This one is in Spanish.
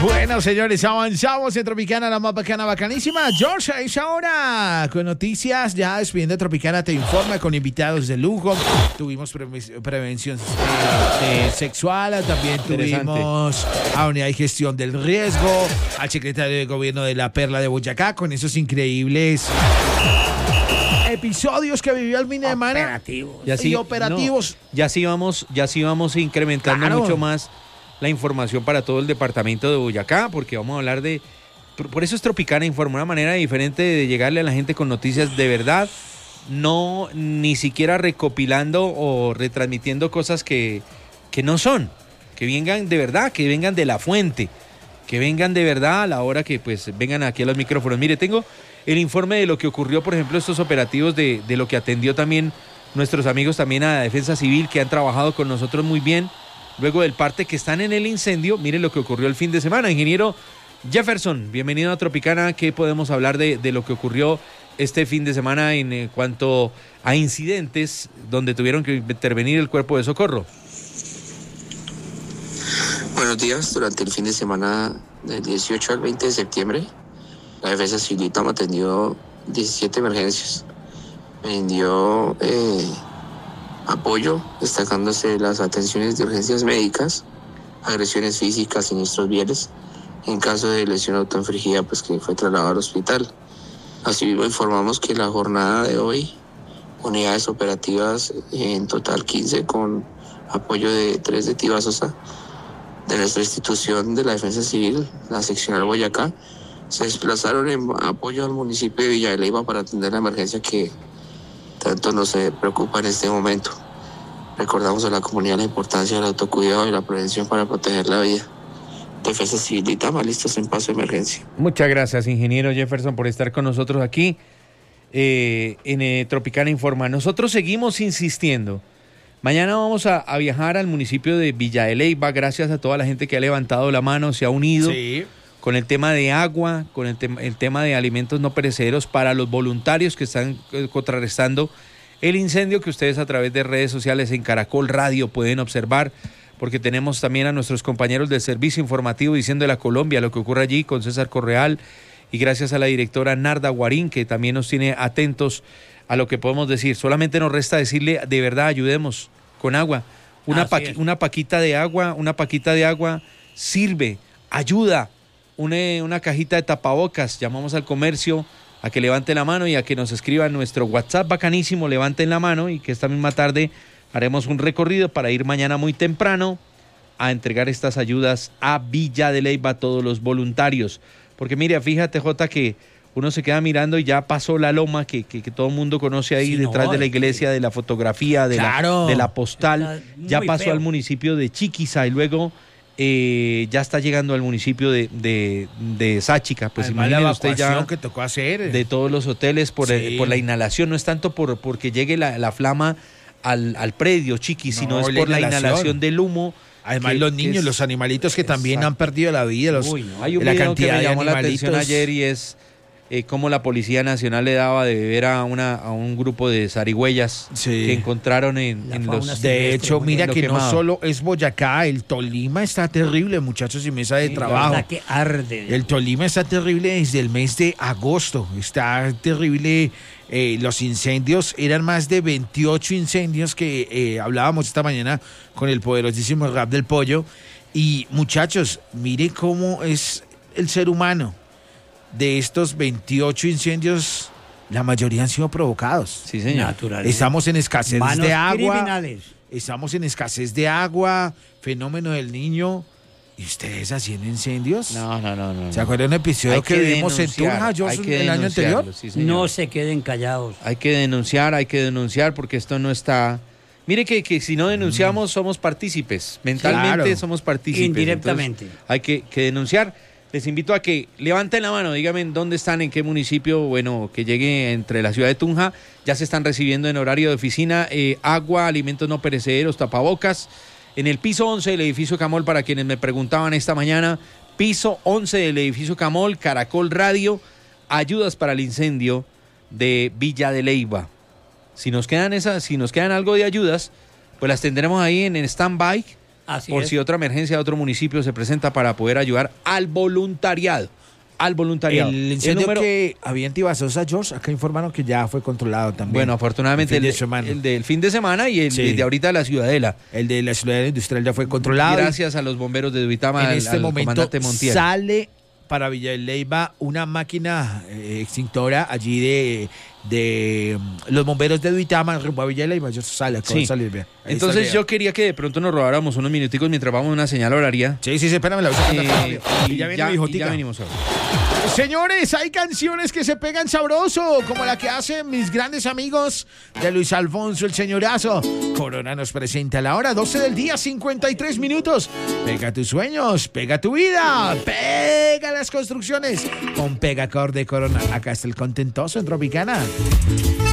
Bueno, señores, avanzamos en Tropicana, la más bacana, bacanísima. George, a esa hora, con noticias, ya despidiendo Tropicana, te informa con invitados de lujo. Tuvimos prevención sexual, también tuvimos a unidad y gestión del riesgo, al secretario de gobierno de la Perla de Boyacá, con esos increíbles episodios que vivió el fin de semana. Operativos. Y operativos. No, ya sí vamos incrementando mucho más la información para todo el departamento de Boyacá, porque vamos a hablar de... Por eso es Tropicana Informa, una manera diferente de llegarle a la gente con noticias de verdad, no ni siquiera recopilando o retransmitiendo cosas que no son, que vengan de verdad, que vengan de la fuente, que vengan de verdad a la hora que pues vengan aquí a los micrófonos. Mire, tengo el informe de lo que ocurrió, por ejemplo, estos operativos de lo que atendió también nuestros amigos también a la Defensa Civil, que han trabajado con nosotros muy bien. Luego del parte que están en el incendio, miren lo que ocurrió el fin de semana. Ingeniero Jefferson, bienvenido a Tropicana. ¿Qué podemos hablar de lo que ocurrió este fin de semana en cuanto a incidentes donde tuvieron que intervenir el cuerpo de socorro? Buenos días. Durante el fin de semana del 18 al 20 de septiembre, la Defensa Civil atendió 17 emergencias. Vendió apoyo, destacándose las atenciones de urgencias médicas, agresiones físicas, siniestros viales, en caso de lesión autoinfligida, pues que fue trasladado al hospital. Asimismo informamos que la jornada de hoy, unidades operativas en total 15, con apoyo de 3 de Tibasosa, de nuestra institución de la Defensa Civil, la seccional Boyacá, se desplazaron en apoyo al municipio de Villa de Leyva para atender la emergencia que tanto nos preocupa en este momento. Recordamos a la comunidad la importancia del autocuidado y la prevención para proteger la vida. Defensa Civil y Tama, listos en paso de emergencia. Muchas gracias, ingeniero Jefferson, por estar con nosotros aquí en Tropicana Informa. Nosotros seguimos insistiendo. Mañana vamos a viajar al municipio de Villa de Leyva, gracias a toda la gente que ha levantado la mano, se ha unido. Sí. Con el tema de agua, con el tema de alimentos no perecederos para los voluntarios que están contrarrestando el incendio que ustedes a través de redes sociales en Caracol Radio pueden observar, porque tenemos también a nuestros compañeros del servicio informativo diciendo de la Colombia lo que ocurre allí con César Correal, y gracias a la directora Narda Guarín, que también nos tiene atentos a lo que podemos decir. Solamente nos resta decirle, de verdad, ayudemos con agua. Una paquita de agua sirve, ayuda. Una cajita de tapabocas. Llamamos al comercio a que levante la mano y a que nos escriban nuestro WhatsApp bacanísimo, levanten la mano, y que esta misma tarde haremos un recorrido para ir mañana muy temprano a entregar estas ayudas a Villa de Leyva a todos los voluntarios. Porque mira, fíjate, Jota, que uno se queda mirando y ya pasó la loma que todo el mundo conoce ahí, sí, detrás de la iglesia, de la fotografía, de la postal. Ya pasó al municipio de Chiquiza y luego ya está llegando al municipio de Sáchica. Pues imagínese usted ya que tocó hacer de todos los hoteles por la inhalación. No es tanto porque llegue la flama al predio Chiqui, sino es por la inhalación del humo. Además los niños, los animalitos que también han perdido la vida. Hay un video que me llamó la atención ayer y es cómo la Policía Nacional le daba de beber a un grupo de zarigüeyas que encontraron en los... De hecho, mira que no solo es Boyacá, el Tolima está terrible, muchachos y mesa de trabajo. La que arde. El Tolima está terrible desde el mes de agosto, está terrible. Los incendios, eran más de 28 incendios que hablábamos esta mañana con el poderosísimo Rap del Pollo. Y muchachos, mire cómo es el ser humano. De estos 28 incendios, la mayoría han sido provocados. Sí, señor. Naturales. Estamos en escasez de agua. Criminales. Estamos en escasez de agua, fenómeno del Niño. ¿Y ustedes haciendo incendios? No. ¿Se acuerdan del episodio que vimos en Tunja, el año anterior? Sí, no se queden callados. Hay que denunciar porque esto no está... Mire que si no denunciamos somos partícipes. Mentalmente somos partícipes. Indirectamente. Entonces, hay que denunciar. Les invito a que levanten la mano, díganme dónde están, en qué municipio, bueno, que llegue entre la ciudad de Tunja. Ya se están recibiendo en horario de oficina agua, alimentos no perecederos, tapabocas. En el piso 11 del edificio Camol, para quienes me preguntaban esta mañana, piso 11 del edificio Camol, Caracol Radio, ayudas para el incendio de Villa de Leyva. Si nos quedan algo de ayudas, pues las tendremos ahí en stand-by Así por es. si otra emergencia de otro municipio se presenta para poder ayudar al voluntariado. Al voluntariado. El incendio número- que había en Tibasosa, George, acá informaron que ya fue controlado también. Bueno, afortunadamente El fin de semana. el del fin de semana y el Sí. de ahorita de la Ciudadela. El de la ciudad industrial ya fue controlado. Gracias a los bomberos de Duitama, En al este momento comandante Montiel. sale para Villa de Leyva una máquina extintora allí de los bomberos de Duitama rumbo a Villa de Leyva. Yo sale, acaba de Sí. salir, vea. Ahí está Entonces el yo video. quería que de pronto nos robáramos unos minuticos mientras vamos a una señal horaria. Sí, espérame, la voy sacando acá Eh, rápido. Y ya viene mi y hijotica. ya venimos ahora. Señores, hay canciones que se pegan sabroso, como la que hacen mis grandes amigos de Luis Alfonso, el señorazo. Corona nos presenta a la hora 12 del día, 53 minutos. Pega tus sueños, pega tu vida, pega las construcciones con Pegacor de Corona. Acá está el contentoso en Tropicana.